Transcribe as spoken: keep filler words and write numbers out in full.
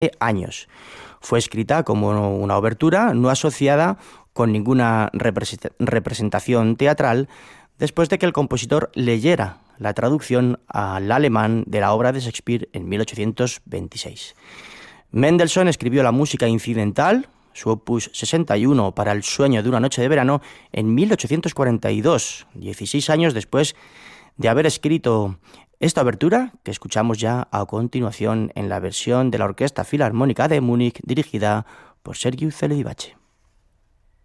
años. Fue escrita como una obertura no asociada con ninguna representación teatral, después de que el compositor leyera la traducción al alemán de la obra de Shakespeare en mil ochocientos veintiséis. Mendelssohn escribió la música incidental, su opus sesenta y uno, para El sueño de una noche de verano, en mil ochocientos cuarenta y dos, dieciséis años después de haber escrito esta obertura, que escuchamos ya a continuación en la versión de la Orquesta Filarmónica de Múnich, dirigida por Sergiu Celibidache.